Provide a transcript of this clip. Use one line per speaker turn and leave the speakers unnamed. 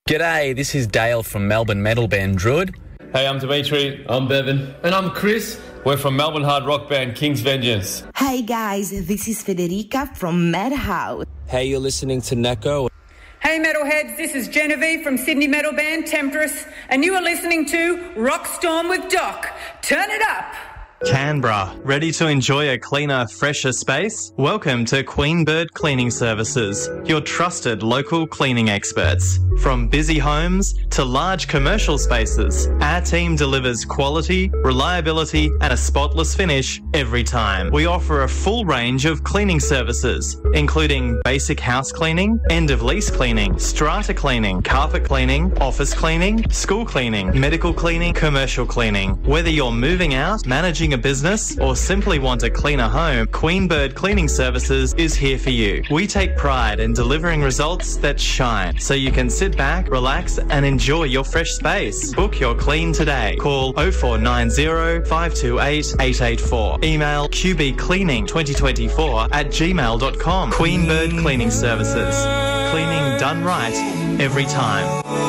G'day, this is Dale from Melbourne metal band Druid.
Hey, I'm Dimitri.
I'm Bevan.
And I'm Chris.
We're from Melbourne hard rock band King's Vengeance.
Hey guys, this is Federica from Madhouse.
Hey, you're listening to Neko.
Hey metalheads, this is Genevieve from Sydney metal band Temptress, and you are listening to Rockstorm with Doc. Turn it up!
Canberra, ready to enjoy a cleaner, fresher space? Welcome to Queen Bird Cleaning Services, your trusted local cleaning experts. From busy homes to large commercial spaces, our team delivers quality, reliability and a spotless finish every time. We offer a full range of cleaning services, including basic house cleaning, end-of-lease cleaning, strata cleaning, carpet cleaning, office cleaning, school cleaning, medical cleaning, commercial cleaning. Whether you're moving out, managing a business or simply want a cleaner home, Queen Bird Cleaning Services is here for you. We take pride in delivering results that shine, so you can sit back, relax and enjoy your fresh space. Book your clean today. Call 0490 528 884. Email qbcleaning2024@gmail.com. Queen Bird Cleaning Services. Cleaning done right every time.